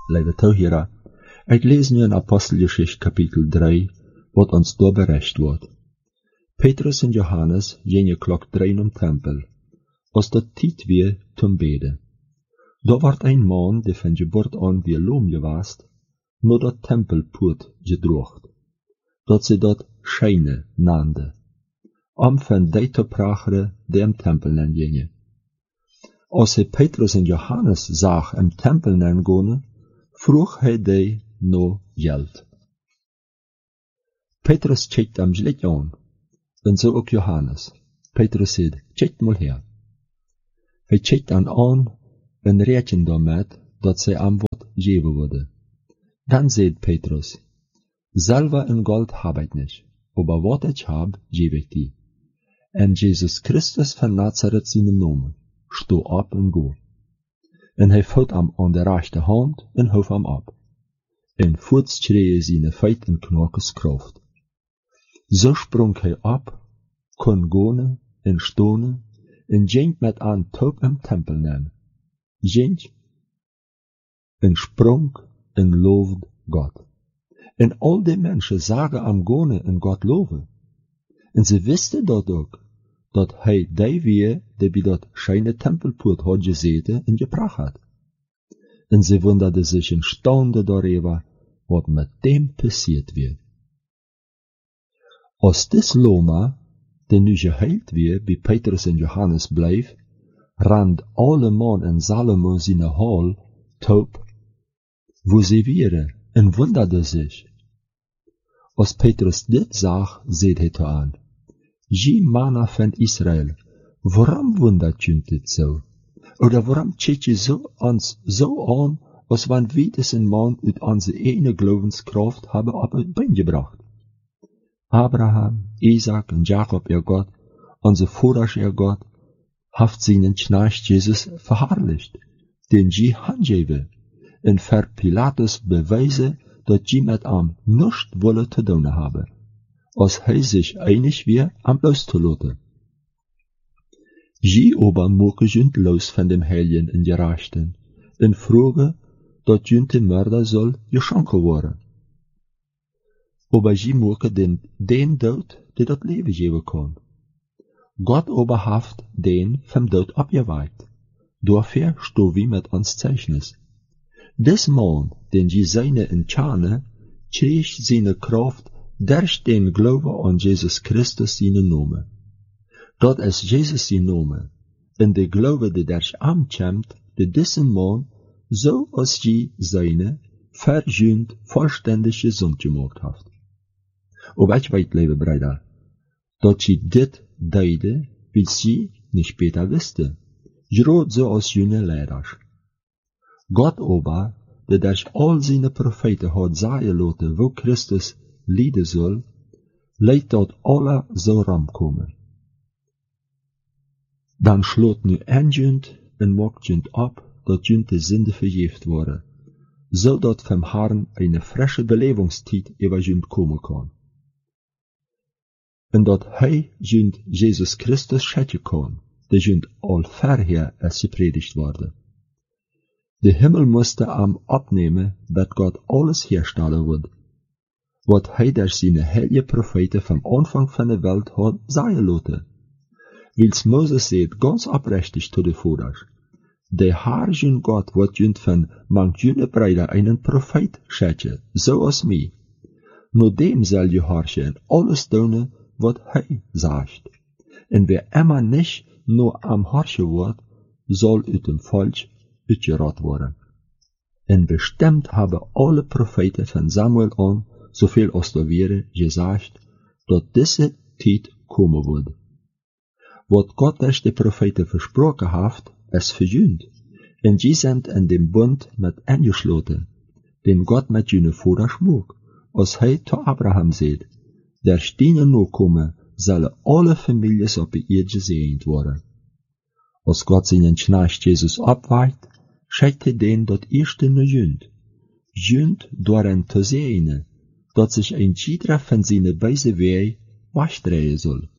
lieve toehoorder, ik lees nu in Apostelgeschichte kapitel 3, wat ons daar bericht wordt. Petrus en Johannes gingen klok 3 om tempel, als dat tijd weer zum beden. Daar wordt een man, die van geboorte aan weer loom geweest, naar dat tempelpoort gedroogd, dat ze dat schijne nande, om van die te pracheren die im tempel gingen. Als hij Petrus en Johannes zag im tempel gaan, vroeg hij die no geld. Petrus kijkt hem schlicht aan, en zo ook Johannes. Petrus zei, kijkt mal her. Hij kijkt hem aan en rekent daarmee dat zij hem wat geven worden. Dan zei Petrus, Silber en Gold heb ik niet, aber wat ik heb, geef ik die. En Jesus Christus van Nazareth zijn naam, sto op en go. En hij valt hem aan de rechte hand en hoef hem op. En voets schreeuwen zijn feit en knokes kracht. Zo sprong hij op, kon gaan en stonen, en ging met aan top im tempel nemen. Ging en sprong en loofde God. En al die mensen zagen hem gaan en God loven. En ze wisten dat ook, dat hij die weer, die bij dat schijne tempelpoort had gezeten en gepracht had. En ze wonderden zich in staande daarover, wat met dem passiert weer. Als dit Loma, die nu geheild weer, bij Petrus en Johannes bleef, rand alle man en Salomo zijn hal top, wo ze wieren, en wonderde zich. Als Petrus dit zag, zei hij te aan, Gie manna van Israël, waarom wundert je dit zo? Oder waarom kijkt je zo aan, als wanneer wij deze man uit onze ene geloofskracht hebben op het been gebracht? Abraham, Isaac en Jacob, ihr Gott, onze voeders, ihr Gott, heeft zijn knecht Jesus verherrlicht, den je handgeven, en ver Pilatus bewijzen, dat je met hem nichts wolle te doen hebben, als hij zich einig weer am los te laten. Je aber moke junt los van dem Heiligen en Gerechten, en vroege, dat junt de mörder soll geschonken worden. Aber je moke den dood, die dat leven geven kon. God aber haft den vom dood abgeweiht. Dafür sto wie met ons Zeichnis. Des man, den je seine in Tjane, kreeg seine Kraft durch den Glaube an Jesus Christus seine Name. Dat is Jesus zijn Name, en de Glaube, die durch am kämmt, de dissen man, so als je seine, verjünt, vollständig gesund gemacht haft. Ob ich weet, lieve Brüder, dat je dit deide, wie je nicht später wiste, gerade so als jüne Leiders. Gott aber, der durch all seine Propheten hat sagen lassen, wo Christus leiden soll, leidt dat alle so ramkomen. Dan slot nu een junt en maakt junt op, dat junt de Sünde vergeeft worden, zodat vom Herrn eine frische Belebungstijd über junt komen kan. En dat hij junt Jesus Christus schetjen kan, de junt al verher als gepredigt worden. De Himmel musste am opnemen, dat God alles herstellen wordt, wat hij durch seine heilige Propheten vom Anfang van de Welt had sagen lassen. Wils Moses seht ganz abrechtig zu de Voders. De Herrchen Gott wird junt van manch jüne Brüder einen Prophet schätze, so als mij. Nur dem soll je horchen en alles doen, wat hij sagt. En wer immer nicht nur am horchen wordt, soll uit dem Volk uitgerot worden. En bestimmt hebben alle Propheten van Samuel an, zoveel als er wäre, gesagt, dat diese tijd komen wordt. Wat God durch de Propheten versprochen heeft, is verjünt, en die sind in dem Bund mit eingeschloten, den Gott mit jene Voders macht, als hij zu Abraham sagt, der Steine nakomen, zullen alle families op de Erde gesegend worden. Als God seinen Knecht Jesus abweicht, schickt hij den dat eerste ne junt doorhen te segnen, dat sich ein jeder von seine weise Wege wegdrehen soll.